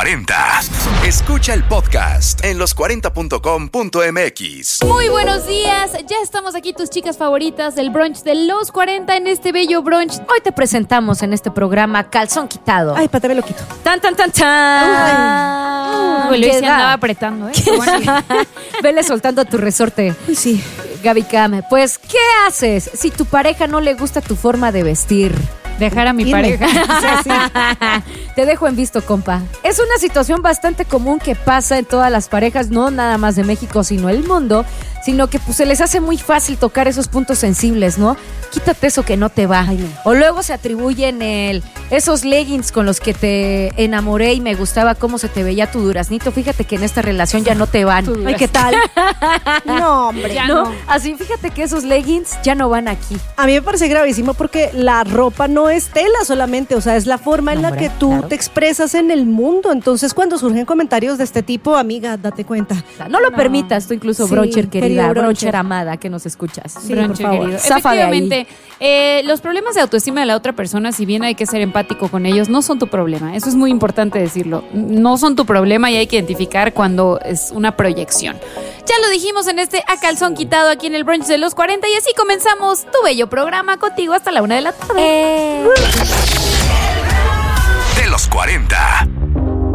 40. Escucha el podcast en los40.com.mx. Muy buenos días, ya estamos aquí tus chicas favoritas del brunch de los 40 en este bello brunch. Hoy te presentamos en este programa Calzón Quitado. Ay, pate, me lo quito. ¡Tan, tan, tan, tan! Uy, Luis qué se da. andaba apretando, ¿eh? Qué bueno. Vele soltando tu resorte. Uy, sí. Gaby Cam, pues, ¿qué haces si tu pareja no le gusta tu forma de vestir? Dejar a mi Dime. pareja. Te dejo en visto, compa. Es una situación bastante común que pasa en todas las parejas, no nada más de México, sino el mundo, sino que pues se les hace muy fácil tocar esos puntos sensibles, ¿no? Quítate eso que no te va. Ay, no. O luego se atribuyen esos leggings con los que te enamoré y me gustaba cómo se te veía tu duraznito. Fíjate que en esta relación ya no te van. Ay, ¿qué tal? No, hombre. Ya ¿No? no. Así, fíjate que esos leggings ya no van aquí. A mí me parece gravísimo porque la ropa no es tela solamente, o sea, es la forma en la Hombre, que tú claro. te expresas en el mundo. Entonces, cuando surgen comentarios de este tipo, amiga, date cuenta. O sea, no lo No. permitas tú incluso, Sí, bruncher querida, querido bruncher. bruncher amada que nos escuchas. Sí, Bronche, por favor. querido. Zafa de ahí. Efectivamente, los problemas de autoestima de la otra persona, si bien hay que ser empático con ellos, no son tu problema. Eso es muy importante decirlo. No son tu problema y hay que identificar cuando es una proyección. Ya lo dijimos en este A Calzón Quitado aquí en el brunch de los 40 y así comenzamos tu bello programa contigo hasta la 1 de la tarde. De los 40.